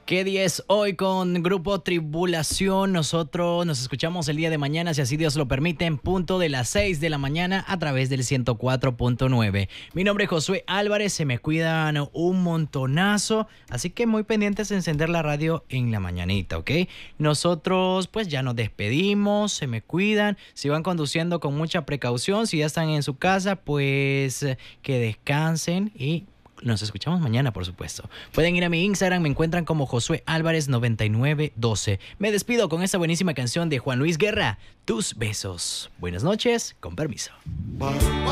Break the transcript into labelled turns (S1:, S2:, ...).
S1: ¿Qué día es hoy con Grupo Tribulación? Nosotros nos escuchamos el día de mañana, si así Dios lo permite, en punto de las 6 de la mañana a través del 104.9. Mi nombre es Josué Álvarez, se me cuidan un montonazo, así que muy pendientes de encender la radio en la mañanita, ¿ok? Nosotros pues ya nos despedimos, se me cuidan, si van conduciendo con mucha precaución, si ya están en su casa, pues que descansen y nos escuchamos mañana, por supuesto. Pueden ir a mi Instagram, me encuentran como Josué Álvarez 9912. Me despido con esta buenísima canción de Juan Luis Guerra, Tus besos. Buenas noches, con permiso.